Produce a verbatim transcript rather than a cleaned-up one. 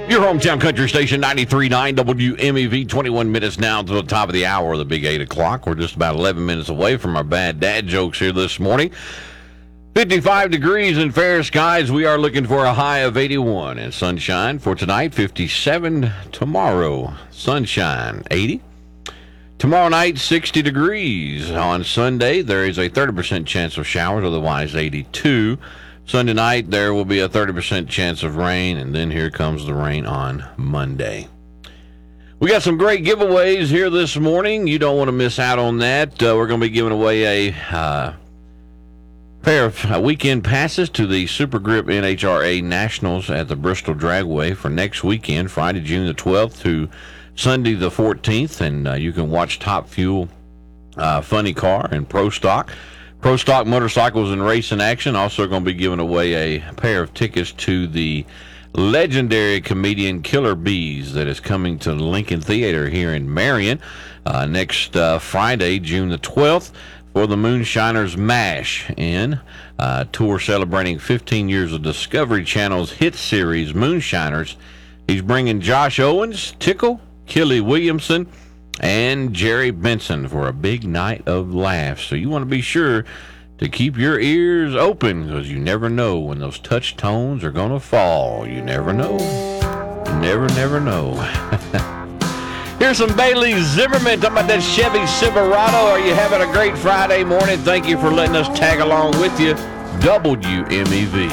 Your hometown country station, ninety-three point nine W M E V, twenty-one minutes now to the top of the hour, the big eight o'clock. We're just about eleven minutes away from our bad dad jokes here this morning. fifty-five degrees in fair skies. We are looking for a high of eighty-one. And sunshine for tonight, fifty-seven. Tomorrow, sunshine, eighty. Tomorrow night, sixty degrees. On Sunday, there is a thirty percent chance of showers, otherwise eighty-two. Sunday night, there will be a thirty percent chance of rain, and then here comes the rain on Monday. We got some great giveaways here this morning. You don't want to miss out on that. Uh, we're going to be giving away a uh, pair of uh, weekend passes to the Super Grip N H R A Nationals at the Bristol Dragway for next weekend, Friday, June the twelfth to Sunday the fourteenth, and uh, you can watch Top Fuel, uh, Funny Car, and Pro Stock. Pro Stock Motorcycles and Racing Action. Also going to be giving away a pair of tickets to the legendary comedian Killer Bees that is coming to Lincoln Theater here in Marion uh, next uh, Friday, June the twelfth, for the Moonshiners Mash in uh, tour celebrating fifteen years of Discovery Channel's hit series Moonshiners. He's bringing Josh Owens, Tickle, Kelly Williamson, and Jerry Benson for a big night of laughs. So you want to be sure to keep your ears open, because you never know when those touch tones are going to fall. You never know. You never, never know. Here's some Bailey Zimmerman talking about that Chevy Silverado. Are you having a great Friday morning? Thank you for letting us tag along with you. W M E V.